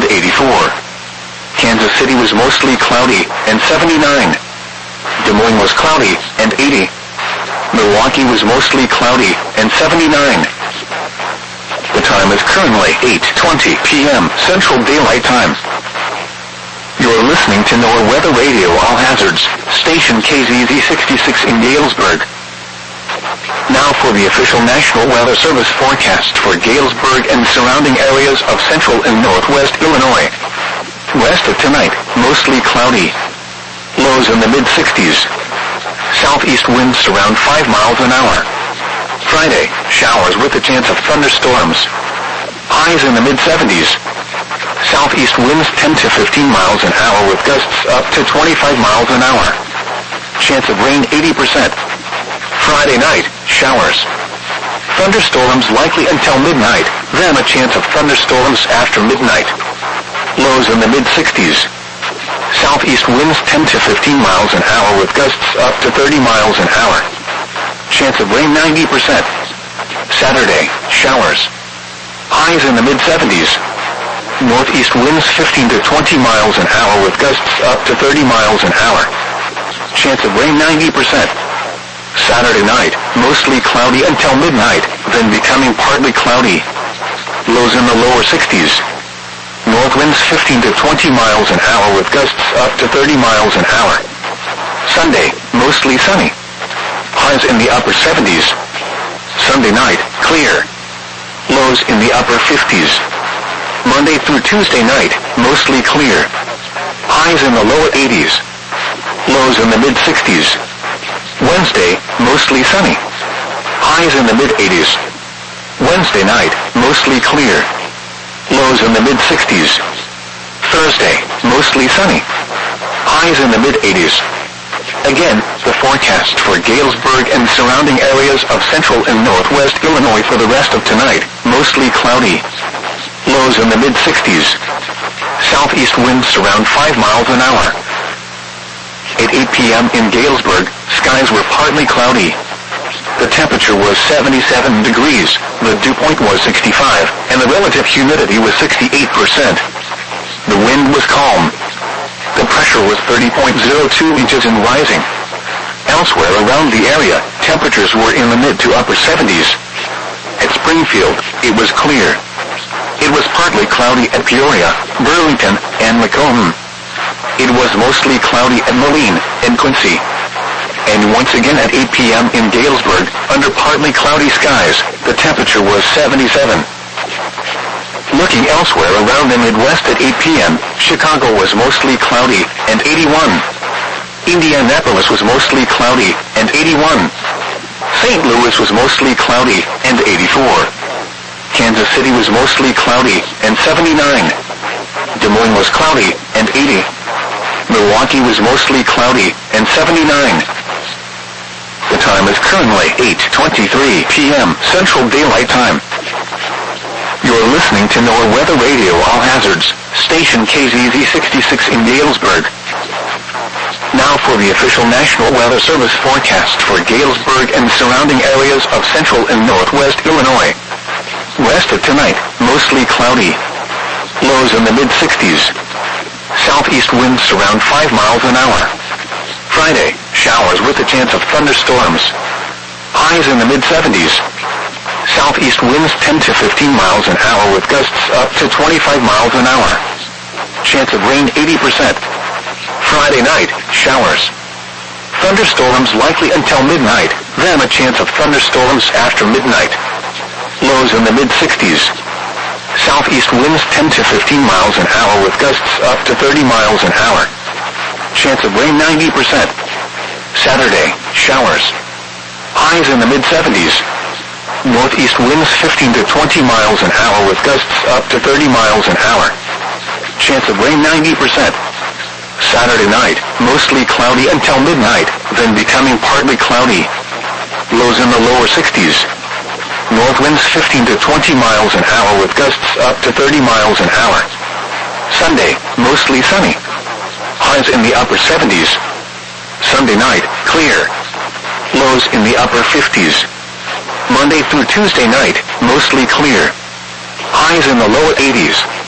84. Kansas City was mostly cloudy and 79. Des Moines was cloudy and 80. Milwaukee was mostly cloudy and 79. The time is currently 8:20 p.m. Central Daylight Time. You're listening to NOAA Weather Radio All Hazards, station KZZ 66 in Galesburg. Now for the official National Weather Service forecast for Galesburg and surrounding areas of central and northwest Illinois. West of tonight, mostly cloudy. Lows in the mid-60s. Southeast winds around 5 miles an hour. Friday, showers with a chance of thunderstorms. Highs in the mid-70s. Southeast winds 10 to 15 miles an hour with gusts up to 25 miles an hour. Chance of rain 80%. Friday night, showers. Thunderstorms likely until midnight, then a chance of thunderstorms after midnight. Lows in the mid-60s. Southeast winds 10 to 15 miles an hour with gusts up to 30 miles an hour. Chance of rain 90%. Saturday, showers. Highs in the mid-70s. Northeast winds 15 to 20 miles an hour with gusts up to 30 miles an hour. Chance of rain 90%. Saturday night, mostly cloudy until midnight, then becoming partly cloudy. Lows in the lower 60s. North winds 15 to 20 miles an hour with gusts up to 30 miles an hour. Sunday, mostly sunny. Highs in the upper 70s. Sunday night, clear. Lows in the upper 50s. Monday through Tuesday night, mostly clear. Highs in the lower 80s. Lows in the mid-60s. Wednesday, mostly sunny. Highs in the mid-80s. Wednesday night, mostly clear. Lows in the mid-60s. Thursday, mostly sunny. Highs in the mid-80s. Again, the forecast for Galesburg and surrounding areas of central and northwest Illinois for the rest of tonight, mostly cloudy. Lows in the mid-60s. Southeast winds around 5 miles an hour. At 8 p.m. in Galesburg, skies were partly cloudy. The temperature was 77 degrees, the dew point was 65, and the relative humidity was 68%. The wind was calm. The pressure was 30.02 inches and rising. Elsewhere around the area, temperatures were in the mid to upper 70s. At Springfield, it was clear. It was partly cloudy at Peoria, Burlington, and Macomb. It was mostly cloudy at Moline and Quincy. And once again at 8 p.m. in Galesburg, under partly cloudy skies, the temperature was 77. Looking elsewhere around the Midwest at 8 p.m., Chicago was mostly cloudy and 81. Indianapolis was mostly cloudy and 81. St. Louis was mostly cloudy and 84. Kansas City was mostly cloudy and 79. Des Moines was cloudy and 80. Milwaukee was mostly cloudy and 79. The time is currently 8:23 p.m. Central Daylight Time. You're listening to NOAA Weather Radio All Hazards, station KZZ 66 in Galesburg. Now for the official National Weather Service forecast for Galesburg and surrounding areas of central and northwest Illinois. West of tonight, mostly cloudy. Lows in the mid-60s. Southeast winds around 5 miles an hour. Friday, showers with a chance of thunderstorms. Highs in the mid-70s. Southeast winds 10 to 15 miles an hour with gusts up to 25 miles an hour. Chance of rain 80%. Friday night, showers. Thunderstorms likely until midnight, then a chance of thunderstorms after midnight. Lows in the mid-60s. Southeast winds 10 to 15 miles an hour with gusts up to 30 miles an hour. Chance of rain 90%. Saturday, showers. Highs in the mid-70s. Northeast winds 15 to 20 miles an hour with gusts up to 30 miles an hour. Chance of rain 90%. Saturday night, mostly cloudy until midnight, then becoming partly cloudy. Lows in the lower 60s. North winds 15 to 20 miles an hour with gusts up to 30 miles an hour. Sunday, mostly sunny. Highs in the upper 70s. Sunday night, clear. Lows in the upper 50s. Monday through Tuesday night, mostly clear. Highs in the lower 80s.